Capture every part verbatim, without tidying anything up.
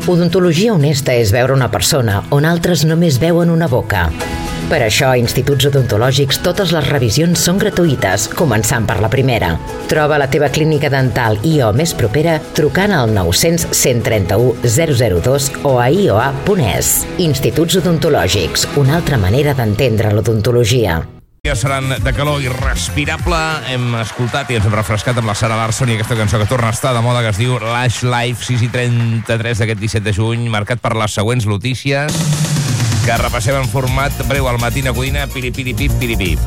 Odontologia honesta és veure una persona on altres només veuen una boca. Per això, a Instituts Odontològics totes les revisions són gratuïtes, començant per la primera. Troba la teva clínica dental I O més propera trucant al nou cents, cent trenta-u, zero zero dos o a i o a punt es. Instituts Odontològics, una altra manera d'entendre l'odontologia. Ja seran de calor irrespirable. Hem escoltat i ens hem refrescat amb la Sara Larsson i aquesta cançó que torna a estar de moda, que es diu Lush Life, sis i trenta-tres d'aquest disset de juny, marcat per les següents notícies que repassem en format breu al Matina Codina, piripiripip, piripip.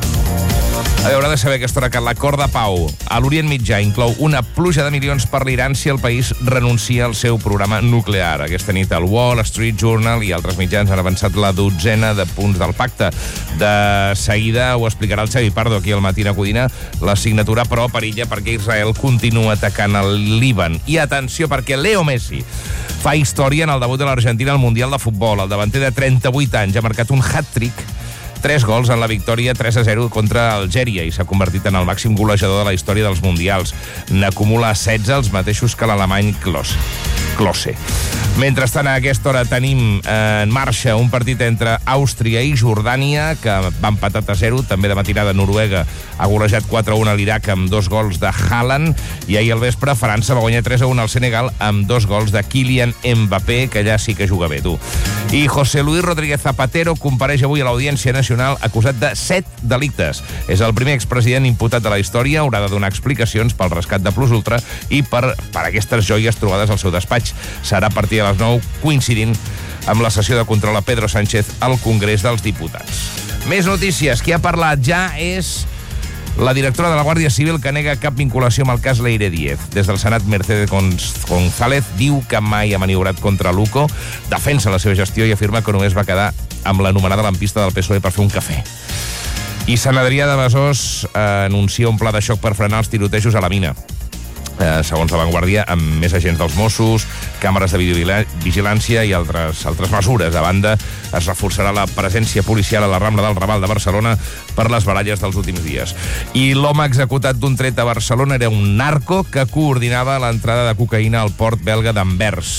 Haurà de saber a aquesta hora que l'acord de pau a l'Orient Mitjà inclou una pluja de milions per l'Iran si el país renuncia al seu programa nuclear. Aquesta nit el Wall Street Journal i altres mitjans han avançat la dotzena de punts del pacte. De seguida ho explicarà el Xavi Pardo aquí al Matina Codina. La signatura, però, perilla perquè Israel continua atacant el Líban. I atenció, perquè Leo Messi fa història en el debut de l'Argentina al Mundial de Futbol. El davanter de trenta-vuit anys ha marcat un hat-trick, tres gols en la victòria tres a zero contra Algèria i s'ha convertit en el màxim golejador de la història dels Mundials. N'acumula setze, els mateixos que l'alemany Klose. Klose. Mentrestant, a aquesta hora tenim en marxa un partit entre Àustria i Jordània, que va empatat a zero. També de matinada Noruega ha golejat quatre a un a l'Iraq amb dos gols de Haaland, i ahir al vespre França va guanyar tres a un al Senegal amb dos gols de Kylian Mbappé, que allà sí que juga bé, tu. I José Luis Rodríguez Zapatero compareix avui a l'Audiència Nacional acusat de set delictes. És el primer expresident imputat de la història, haurà de donar explicacions pel rescat de Plus Ultra i per, per aquestes joies trobades al seu despatx. Serà a partir de les nou, coincidint amb la sessió de control a Pedro Sánchez al Congrés dels Diputats. Més notícies. Qui ha parlat ja és la directora de la Guàrdia Civil, que nega cap vinculació amb el cas Leire Díez. Des del Senat, Mercedes González diu que mai ha maniobrat contra l'U C O, defensa la seva gestió i afirma que només va quedar amb l'anomenada lampista del P S O E per fer un cafè. I Sant Adrià de Besòs eh, anuncia un pla de xoc per frenar els tirotejos a la mina. Eh, segons La Vanguardia, amb més agents dels Mossos, càmeres de videovigilància i altres, altres mesures. A banda, es reforçarà la presència policial a la Rambla del Raval de Barcelona per les baralles dels últims dies. I l'home executat d'un tret a Barcelona era un narco que coordinava l'entrada de cocaïna al port belga d'Anvers.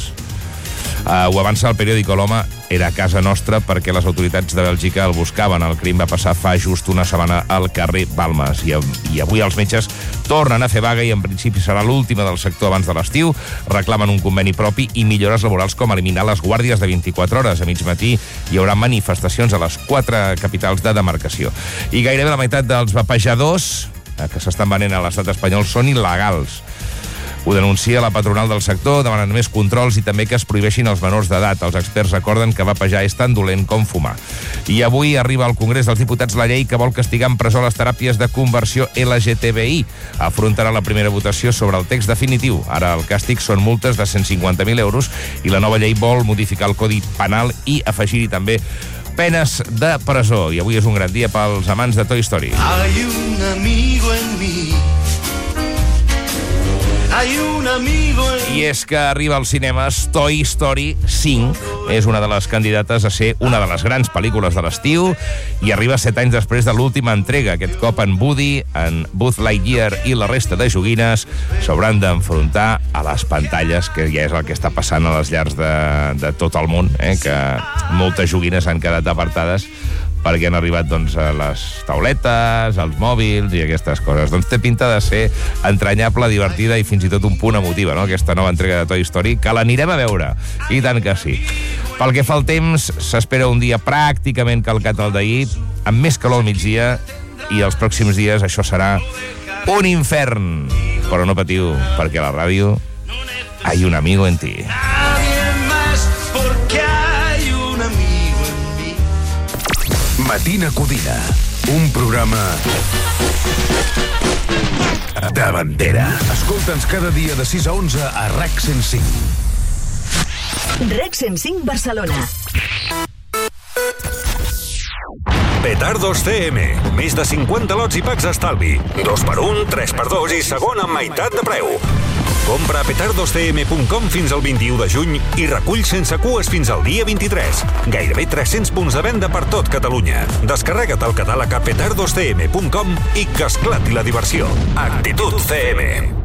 Uh, ho avança el periòdico. L'home era a casa nostra perquè les autoritats de Bèlgica el buscaven. El crim va passar fa just una setmana al carrer Balmes. I, i avui els metges tornen a fer vaga i en principi serà l'última del sector abans de l'estiu. Reclamen un conveni propi i millores laborals com eliminar les guàrdies de vint-i-quatre hores. A mig matí hi haurà manifestacions a les quatre capitals de demarcació. I gairebé la meitat dels vapejadors que s'estan venent a l'estat espanyol són il·legals. Ho denuncia la patronal del sector, demanant més controls i també que es prohibeixin els menors d'edat. Els experts recorden que vapejar és tan dolent com fumar. I avui arriba al Congrés dels Diputats la llei que vol castigar en presó les teràpies de conversió L G T B I. Afrontarà la primera votació sobre el text definitiu. Ara el càstig són multes de cent cinquanta mil euros i la nova llei vol modificar el Codi Penal i afegir-hi també penes de presó. I avui és un gran dia pels amants de Toy Story. Hay un amigo en mi. Hay un amigo en... I és que arriba als cinemes Toy Story cinc. És una de les candidates a ser una de les grans pel·lícules de l'estiu i arriba set anys després de l'última entrega. Aquest cop en Woody, en Buzz Lightyear i la resta de joguines s'hauran d'enfrontar a les pantalles, que ja és el que està passant a les llars de, de tot el món, eh? Que moltes joguines han quedat apartades perquè han arribat doncs, a les tauletes, als mòbils i aquestes coses. Doncs té pinta de ser entranyable, divertida i fins i tot un punt emotiva, no? Aquesta nova entrega de Toy Story, que l'anirem a veure. I tant que sí. Pel que fa al temps, s'espera un dia pràcticament calcat al d'ahir, amb més calor al migdia, i els pròxims dies això serà un infern. Però no patiu, perquè a la ràdio hay un amigo en ti. Matina Codina, un programa de bandera. Escolta'ns cada dia de sis a onze a R E C cent cinc. R E C cent cinc Barcelona. Petardos C M. Més de cinquanta lots i packs d'estalvi. Dos per un, tres per dos i segon amb meitat de preu. Compra a petardos c m punt com fins al vint-i-u de juny i recull sense cues fins al dia vint-i-tres. Gairebé tres-cents punts de venda per tot Catalunya. Descarrega't el catàleg a petardos c m punt com i que esclati la diversió. Actitud C M.